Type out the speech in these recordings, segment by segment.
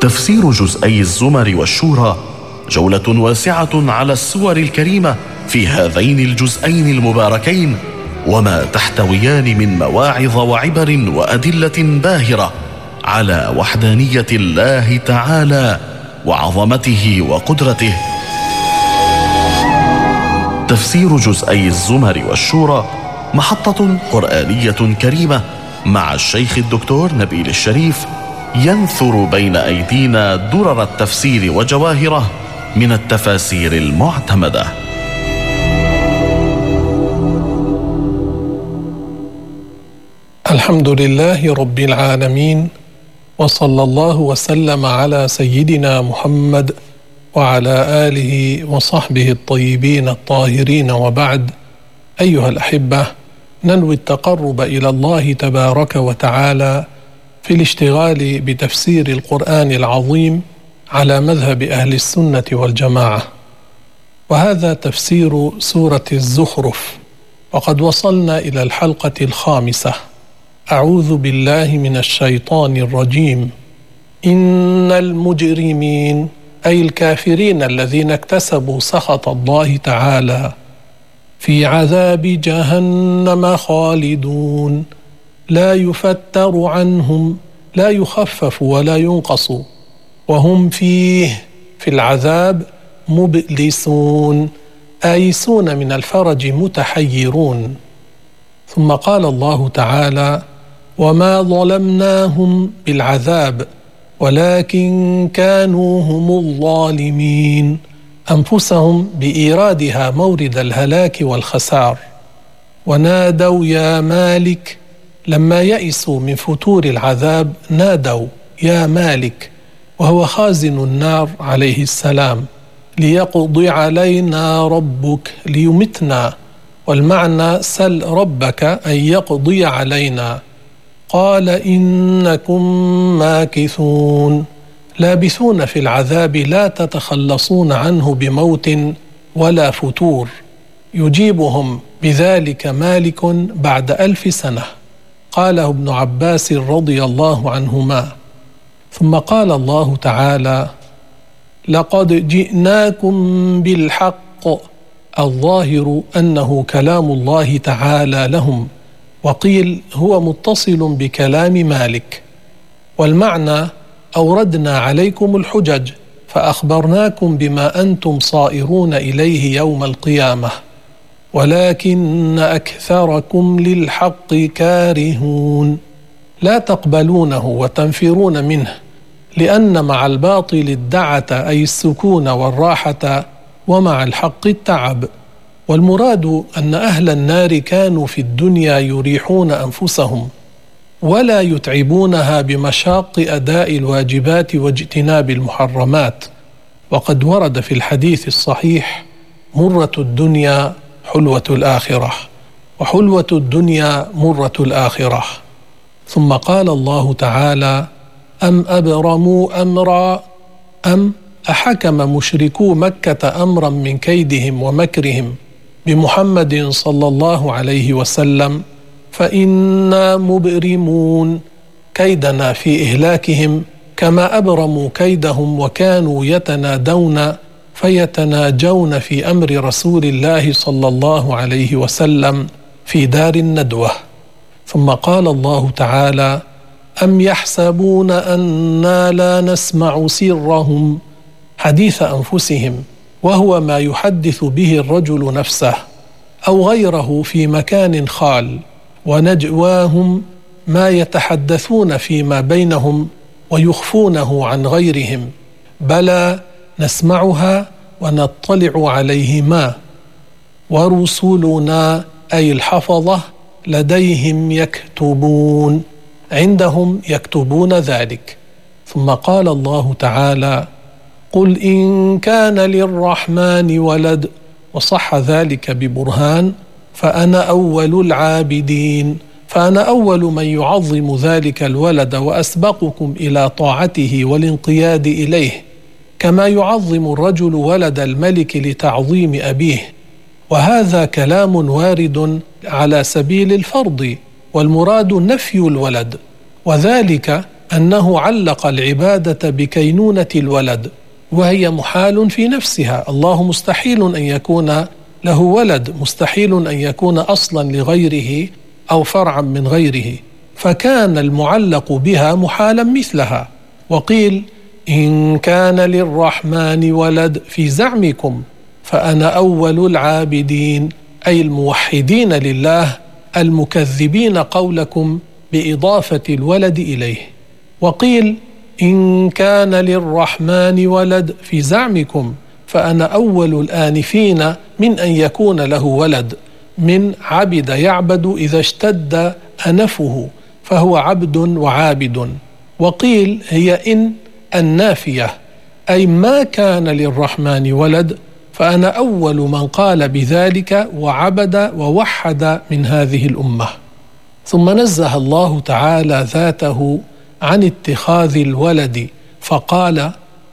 تفسير جزئي الزمر والشورى جولة واسعة على السور الكريمة في هذين الجزئين المباركين، وما تحتويان من مواعظ وعبر وأدلة باهرة على وحدانية الله تعالى وعظمته وقدرته. تفسير جزئي الزمر والشورى محطة قرآنية كريمة مع الشيخ الدكتور نبيل الشريف، ينثر بين أيدينا درر التفسير وجواهره من التفاسير المعتمدة. الحمد لله رب العالمين، وصلى الله وسلم على سيدنا محمد وعلى آله وصحبه الطيبين الطاهرين، وبعد. أيها الأحبة، ننوي التقرب إلى الله تبارك وتعالى في الاشتغال بتفسير القرآن العظيم على مذهب أهل السنة والجماعة، وهذا تفسير سورة الزخرف، وقد وصلنا إلى الحلقة الخامسة. أعوذ بالله من الشيطان الرجيم. إن المجرمين، أي الكافرين الذين اكتسبوا سخط الله تعالى، في عذاب جهنم خالدون، لا يفتر عنهم، لا يخفف ولا ينقص، وهم فيه في العذاب مبلسون، آيسون من الفرج متحيرون. ثم قال الله تعالى: وما ظلمناهم بالعذاب ولكن كانوا هم الظالمين، أنفسهم بإيرادها مورد الهلاك والخسار. ونادوا يا مالك، لما يئسوا من فتور العذاب نادوا يا مالك، وهو خازن النار عليه السلام، ليقضي علينا ربك، ليمتنا، والمعنى سل ربك أن يقضي علينا. قال إنكم ماكثون، لابثون في العذاب لا تتخلصون عنه بموت ولا فتور. يجيبهم بذلك مالك بعد 1000 سنة، قاله ابن عباس رضي الله عنهما. ثم قال الله تعالى: لقد جئناكم بالحق، الظاهر أنه كلام الله تعالى لهم، وقيل هو متصل بكلام مالك، والمعنى أوردنا عليكم الحجج فأخبرناكم بما أنتم صائرون إليه يوم القيامة، ولكن أكثركم للحق كارهون، لا تقبلونه وتنفرون منه، لأن مع الباطل الدعة أي السكون والراحة، ومع الحق التعب. والمراد أن أهل النار كانوا في الدنيا يريحون أنفسهم ولا يتعبونها بمشاق أداء الواجبات واجتناب المحرمات. وقد ورد في الحديث الصحيح: مرة الدنيا حلوة الآخرة، وحلوة الدنيا مرة الآخرة. ثم قال الله تعالى: أم أبرموا أمرا، أم أحكم مشركو مكة أمرا من كيدهم ومكرهم بمحمد صلى الله عليه وسلم، فإنا مبرمون، كيدنا في إهلاكهم كما أبرموا كيدهم، وكانوا يتنادون فيتناجون في أمر رسول الله صلى الله عليه وسلم في دار الندوة. ثم قال الله تعالى: أم يحسبون أنا لا نسمع سرهم، حديث أنفسهم، وهو ما يحدث به الرجل نفسه أو غيره في مكان خال، ونجواهم ما يتحدثون فيما بينهم ويخفونه عن غيرهم، بلى نسمعها ونطلع عليهما، ورسلنا أي الحفظة لديهم يكتبون، عندهم يكتبون ذلك. ثم قال الله تعالى: قل إن كان للرحمن ولد، وصح ذلك ببرهان، فأنا أول العابدين، فأنا أول من يعظم ذلك الولد وأسبقكم إلى طاعته والانقياد إليه، كما يعظم الرجل ولد الملك لتعظيم أبيه. وهذا كلام وارد على سبيل الفرض، والمراد نفي الولد، وذلك أنه علق العبادة بكينونة الولد، وهي محال في نفسها. الله مستحيل أن يكون له ولد، مستحيل أن يكون أصلا لغيره أو فرعا من غيره، فكان المعلق بها محالا مثلها. وقيل: إن كان للرحمن ولد في زعمكم فأنا أول العابدين، أي الموحدين لله المكذبين قولكم بإضافة الولد إليه. وقيل: إن كان للرحمن ولد في زعمكم فأنا أول الآنفين من أن يكون له ولد، من عبد يعبد إذا اشتد أنفه فهو عبد وعابد. وقيل: هي إن النافية، أي ما كان للرحمن ولد فأنا أول من قال بذلك وعبد ووحد من هذه الأمة. ثم نزه الله تعالى ذاته عن اتخاذ الولد فقال: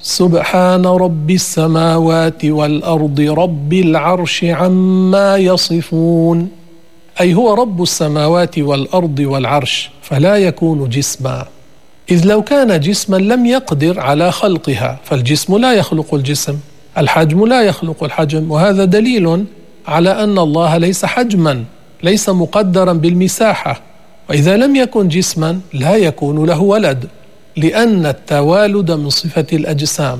سبحان رب السماوات والأرض رب العرش عما يصفون، أي هو رب السماوات والأرض والعرش، فلا يكون جسما، إذ لو كان جسما لم يقدر على خلقها، فالجسم لا يخلق الجسم، الحجم لا يخلق الحجم، وهذا دليل على أن الله ليس حجما، ليس مقدرا بالمساحة. وإذا لم يكن جسما لا يكون له ولد، لأن التوالد من صفة الأجسام.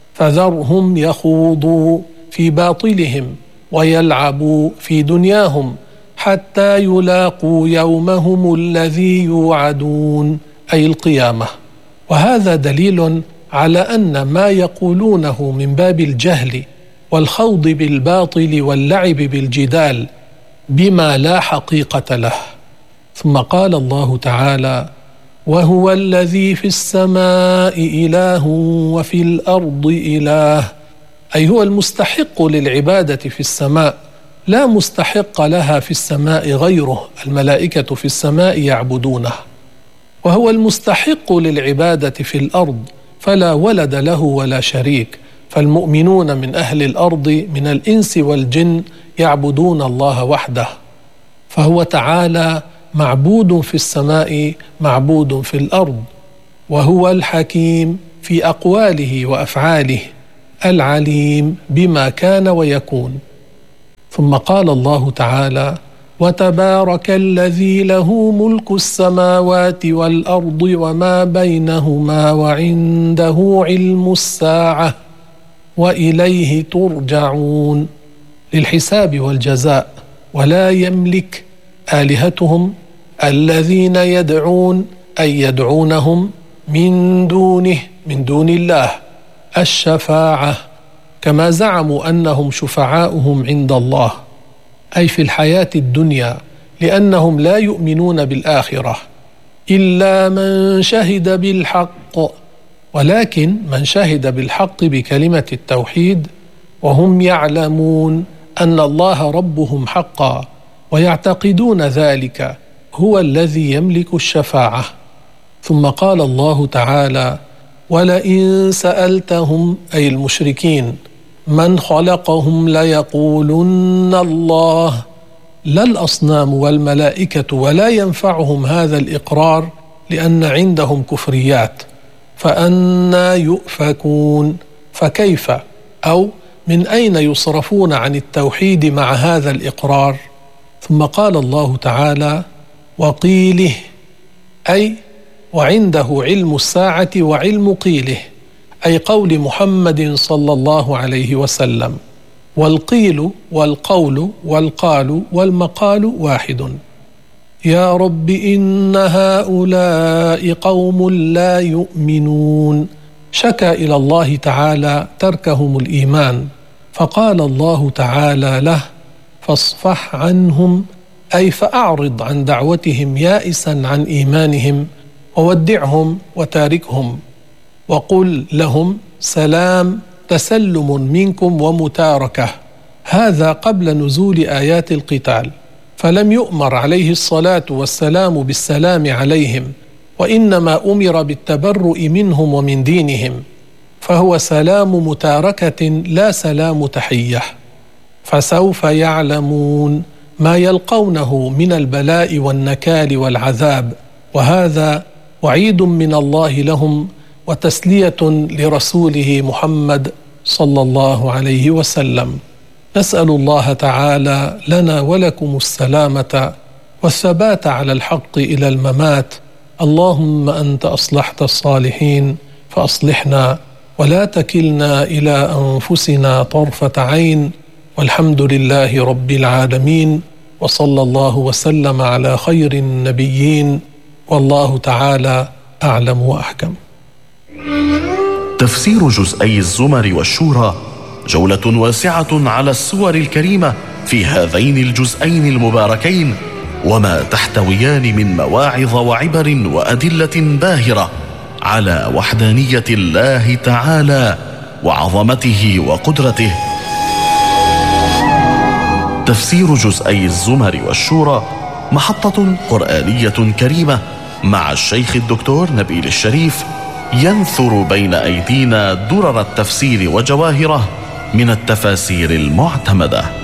فذرهم يخوضوا في باطلهم ويلعبوا في دنياهم حتى يلاقوا يومهم الذي يوعدون، أي القيامة. وهذا دليل على أن ما يقولونه من باب الجهل والخوض بالباطل واللعب بالجدال بما لا حقيقة له. ثم قال الله تعالى: وهو الذي في السماء إله وفي الأرض إله، أي هو المستحق للعبادة في السماء، لا مستحق لها في السماء غيره، الملائكة في السماء يعبدونه. وهو المستحق للعبادة في الأرض، فلا ولد له ولا شريك، فالمؤمنون من أهل الأرض من الإنس والجن يعبدون الله وحده، فهو تعالى معبود في السماء معبود في الأرض. وهو الحكيم في أقواله وأفعاله، العليم بما كان ويكون. ثم قال الله تعالى: وتبارك الذي له ملك السماوات والأرض وما بينهما وعنده علم الساعة وإليه ترجعون، للحساب والجزاء. ولا يملك آلهتهم الذين يدعون، أي يدعونهم من دونه، من دون الله، الشفاعة، كما زعموا أنهم شفعاؤهم عند الله، أي في الحياة الدنيا، لأنهم لا يؤمنون بالآخرة، إلا من شهد بالحق. ولكن من شهد بالحق بكلمة التوحيد وهم يعلمون أن الله ربهم حقا ويعتقدون ذلك، هو الذي يملك الشفاعة. ثم قال الله تعالى: ولئن سألتهم، أي المشركين، من خلقهم ليقولن الله، لا الأصنام والملائكة، ولا ينفعهم هذا الإقرار لأن عندهم كفريات. فأنى يؤفكون، فكيف أو من أين يصرفون عن التوحيد مع هذا الإقرار؟ ثم قال الله تعالى: وقيله، أي وعنده علم الساعة وعلم قيله، أي قول محمد صلى الله عليه وسلم. والقيل والقول والقال والمقال واحد. يا رب إن هؤلاء قوم لا يؤمنون، شكا إلى الله تعالى تركهم الإيمان، فقال الله تعالى له: فاصفح عنهم، أي فأعرض عن دعوتهم يائسا عن إيمانهم، وودعهم وتاركهم، وقل لهم سلام، تسلم منكم ومتاركة. هذا قبل نزول آيات القتال، فلم يؤمر عليه الصلاة والسلام بالسلام عليهم، وإنما أمر بالتبرؤ منهم ومن دينهم، فهو سلام متاركة لا سلام تحية. فسوف يعلمون ما يلقونه من البلاء والنكال والعذاب، وهذا وعيد من الله لهم وتسلية لرسوله محمد صلى الله عليه وسلم. نسأل الله تعالى لنا ولكم السلامة والثبات على الحق إلى الممات. اللهم أنت أصلحت الصالحين فأصلحنا ولا تكلنا إلى أنفسنا طرفة عين، والحمد لله رب العالمين، وصلى الله وسلم على خير النبيين، والله تعالى أعلم وأحكم. تفسير جزئي الزمر والشورى جولة واسعة على السور الكريمة في هذين الجزئين المباركين، وما تحتويان من مواعظ وعبر وأدلة باهرة على وحدانية الله تعالى وعظمته وقدرته. تفسير جزئي الزمر والشورى محطة قرآنية كريمة مع الشيخ الدكتور نبيل الشريف، ينثر بين أيدينا درر التفسير وجواهره من التفاسير المعتمدة.